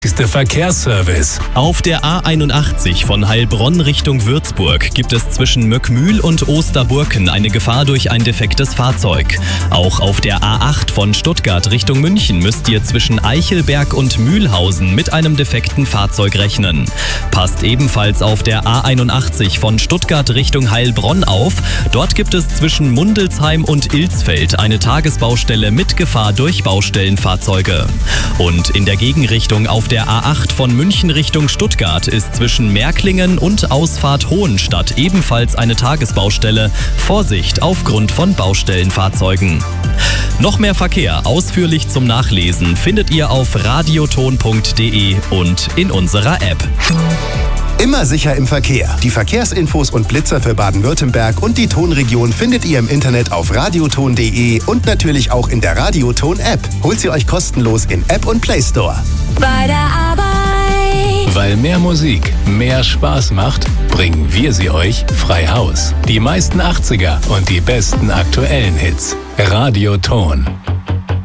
Ist der Verkehrsservice. Auf der A81 von Heilbronn Richtung Würzburg gibt es zwischen Möckmühl und Osterburken eine Gefahr durch ein defektes Fahrzeug. Auch auf der A8 von Stuttgart Richtung München müsst ihr zwischen Eichelberg und Mühlhausen mit einem defekten Fahrzeug rechnen. Passt ebenfalls auf der A81 von Stuttgart Richtung Heilbronn auf. Dort gibt es zwischen Mundelsheim und Ilsfeld eine Tagesbaustelle mit Gefahr durch Baustellenfahrzeuge. Und in der Gegenrichtung auf der A8 von München Richtung Stuttgart ist zwischen Märklingen und Ausfahrt Hohenstadt ebenfalls eine Tagesbaustelle. Vorsicht aufgrund von Baustellenfahrzeugen. Noch mehr Verkehr ausführlich zum Nachlesen findet ihr auf radioton.de und in unserer App. Immer sicher im Verkehr. Die Verkehrsinfos und Blitzer für Baden-Württemberg und die Tonregion findet ihr im Internet auf radioton.de und natürlich auch in der Radioton-App. Holt sie euch kostenlos in App und Play Store. Bei der Arbeit. Weil mehr Musik mehr Spaß macht, bringen wir sie euch frei Haus. Die meisten 80er und die besten aktuellen Hits. Radioton.